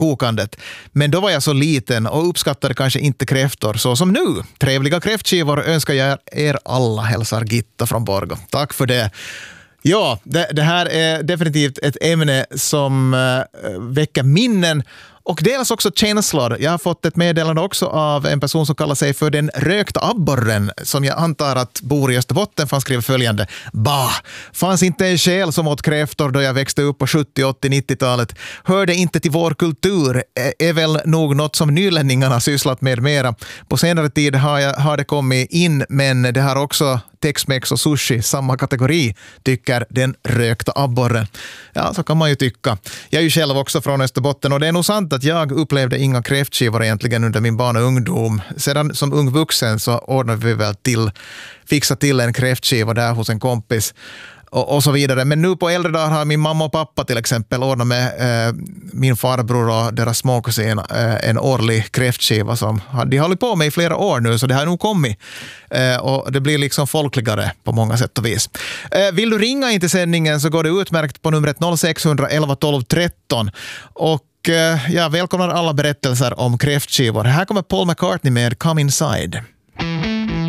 kokandet. Men då var jag så liten och uppskattade kanske inte kräftor så som nu. Trevliga kräftskivor önskar jag er alla, hälsar Gitta från Borgå. Tack för det. Ja, det här är definitivt ett ämne som väcker minnen och delas också känslor. Jag har fått ett meddelande också av en person som kallar sig för den rökta abborren, som jag antar att bor i Österbotten, för han skriver följande: Bah, fanns inte en själ som åt kräftor då jag växte upp på 70, 80, 90-talet. Hörde inte till vår kultur, är väl nog något som nylänningarna sysslat med mera. På senare tid har det kommit in, men det har också Tex-Mex och sushi, samma kategori, tycker den rökta abborren. Ja, så kan man ju tycka. Jag är ju själv också från Österbotten och det är nog sant att jag upplevde inga kräftskivor egentligen under min barn och ungdom. Sedan som ung vuxen så ordnade vi väl fixa till en kräftskiva där hos en kompis och så vidare. Men nu på äldre dagar har min mamma och pappa till exempel ordnat med min farbror och deras småkusin en årlig kräftskiva som de har hållit på med i flera år nu, så det har nog kommit. Och det blir liksom folkligare på många sätt och vis. Vill du ringa in till sändningen så går det utmärkt på numret 0611 12 13 och jag välkomnar alla berättelser om kräftskivor. Här kommer Paul McCartney med Come Inside.